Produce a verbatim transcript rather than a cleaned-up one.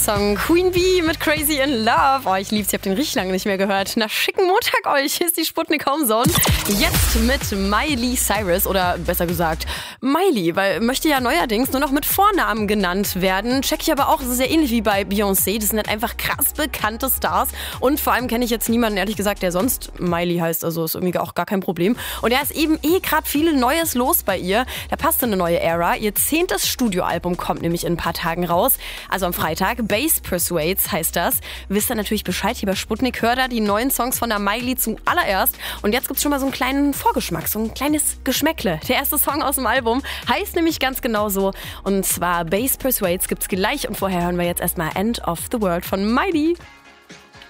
Song Queen Bee mit Crazy in Love. Oh, ich lieb's, ich hab den richtig lange nicht mehr gehört. Na, schicken Montag euch. Hier ist die Sputnik Homezone. Jetzt mit Miley Cyrus oder besser gesagt Miley, weil möchte ja neuerdings nur noch mit Vornamen genannt werden. Check ich aber auch, es ist ja ähnlich wie bei Beyoncé. Das sind halt einfach krass bekannte Stars und vor allem kenne ich jetzt niemanden, ehrlich gesagt, der sonst Miley heißt. Also ist irgendwie auch gar kein Problem. Und da ist eben eh gerade viel Neues los bei ihr. Da passt eine neue Ära. Ihr zehntes Studioalbum kommt nämlich in ein paar Tagen raus. Also am Freitag. Bass Persuades heißt das. Wisst ihr natürlich Bescheid hier bei Sputnik. Hör da die neuen Songs von der Miley zuallererst. Und jetzt gibt's schon mal so einen kleinen Vorgeschmack, so ein kleines Geschmäckle. Der erste Song aus dem Album heißt nämlich ganz genau so. Und zwar Bass Persuades gibt's gleich. Und vorher hören wir jetzt erstmal End of the World von Miley.